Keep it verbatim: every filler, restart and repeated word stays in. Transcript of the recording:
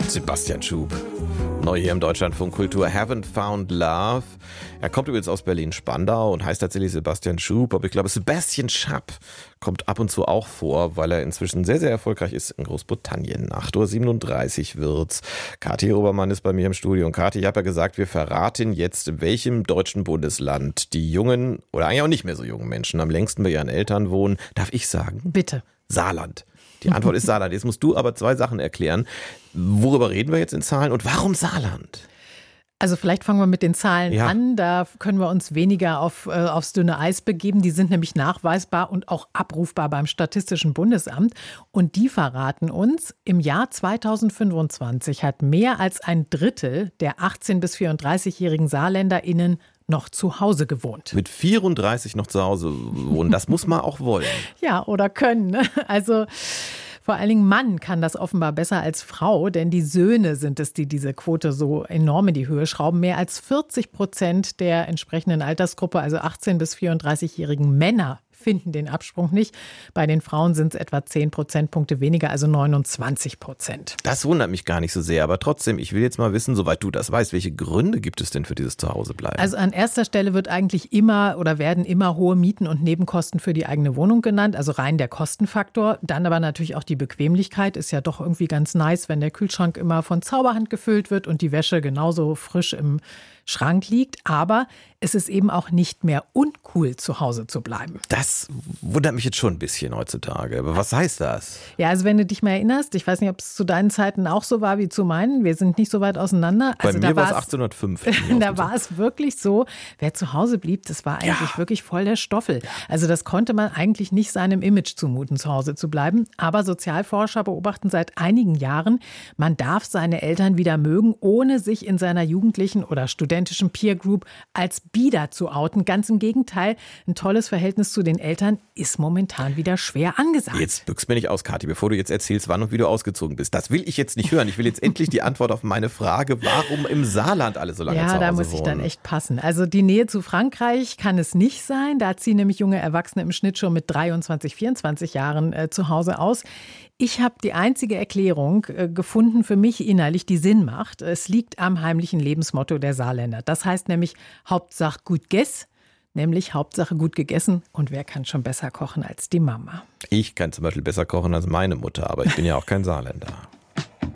Sebastian Schub. Neu hier im Deutschlandfunk Kultur. Haven't Found Love. Er kommt übrigens aus Berlin-Spandau und heißt tatsächlich Sebastian Schub. Aber ich glaube, Sebastian Schapp kommt ab und zu auch vor, weil er inzwischen sehr, sehr erfolgreich ist in Großbritannien. acht Uhr siebenunddreißig wird's. Kathi Obermann ist bei mir im Studio. Und Kathi, ich habe ja gesagt, wir verraten jetzt, in welchem deutschen Bundesland die jungen oder eigentlich auch nicht mehr so jungen Menschen am längsten bei ihren Eltern wohnen. Darf ich sagen? Bitte. Saarland. Die Antwort ist Saarland. Jetzt musst du aber zwei Sachen erklären. Worüber reden wir jetzt in Zahlen und warum Saarland? Also vielleicht fangen wir mit den Zahlen ja. an. Da können wir uns weniger auf, äh, aufs dünne Eis begeben. Die sind nämlich nachweisbar und auch abrufbar beim Statistischen Bundesamt. Und die verraten uns, im Jahr zweitausendfünfundzwanzig hat mehr als ein Drittel der achtzehn- bis vierunddreißigjährigen SaarländerInnen noch zu Hause gewohnt. Mit vierunddreißig noch zu Hause wohnen, das muss man auch wollen. Ja, oder können. Ne? Also vor allen Dingen Mann kann das offenbar besser als Frau, denn die Söhne sind es, die diese Quote so enorm in die Höhe schrauben. Mehr als vierzig Prozent der entsprechenden Altersgruppe, also achtzehn- bis vierunddreißigjährigen Männer, finden den Absprung nicht. Bei den Frauen sind es etwa zehn Prozentpunkte weniger, also neunundzwanzig Prozent. Das wundert mich gar nicht so sehr, aber trotzdem, ich will jetzt mal wissen, soweit du das weißt, welche Gründe gibt es denn für dieses Zuhausebleiben? Also an erster Stelle wird eigentlich immer oder werden immer hohe Mieten und Nebenkosten für die eigene Wohnung genannt, also rein der Kostenfaktor. Dann aber natürlich auch die Bequemlichkeit, ist ja doch irgendwie ganz nice, wenn der Kühlschrank immer von Zauberhand gefüllt wird und die Wäsche genauso frisch im Schrank liegt. Aber es ist eben auch nicht mehr uncool, zu Hause zu bleiben. Das wundert mich jetzt schon ein bisschen heutzutage. Aber was heißt das? Ja, also wenn du dich mal erinnerst, ich weiß nicht, ob es zu deinen Zeiten auch so war wie zu meinen. Wir sind nicht so weit auseinander. Bei also mir war es war's, achtzehnhundertfünf. Da war es wirklich so, wer zu Hause blieb, das war eigentlich ja. wirklich voll der Stoffel. Also das konnte man eigentlich nicht seinem Image zumuten, zu Hause zu bleiben. Aber Sozialforscher beobachten seit einigen Jahren, man darf seine Eltern wieder mögen, ohne sich in seiner jugendlichen oder studentischen Peer Group als bieder zu outen. Ganz im Gegenteil, ein tolles Verhältnis zu den Eltern ist momentan wieder schwer angesagt. Jetzt bückst mir nicht aus, Kathi, bevor du jetzt erzählst, wann und wie du ausgezogen bist. Das will ich jetzt nicht hören. Ich will jetzt endlich die Antwort auf meine Frage, warum im Saarland alle so lange ja, zu Hause wohnen. Ja, da muss ich dann echt passen. Also die Nähe zu Frankreich kann es nicht sein. Da ziehen nämlich junge Erwachsene im Schnitt schon mit dreiundzwanzig, vierundzwanzig Jahren äh, zu Hause aus. Ich habe die einzige Erklärung äh, gefunden für mich innerlich, die Sinn macht. Es liegt am heimlichen Lebensmotto der Saarländer. Das heißt nämlich Hauptsache gut gess, nämlich Hauptsache gut gegessen. Und wer kann schon besser kochen als die Mama? Ich kann zum Beispiel besser kochen als meine Mutter, aber ich bin ja auch kein Saarländer.